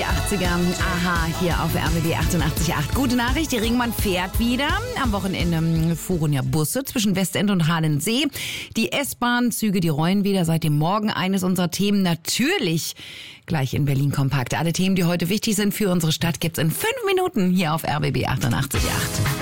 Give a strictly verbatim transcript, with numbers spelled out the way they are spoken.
achtziger. Aha, hier auf R B B achtundachtzig Komma acht. Gute Nachricht, die Ringbahn fährt wieder. Am Wochenende fuhren ja Busse zwischen Westend und Halensee. Die S-Bahn-Züge, die rollen wieder seit dem Morgen. Eines unserer Themen natürlich gleich in Berlin Kompakt. Alle Themen, die heute wichtig sind für unsere Stadt, gibt's in fünf Minuten hier auf R B B achtundachtzig Komma acht.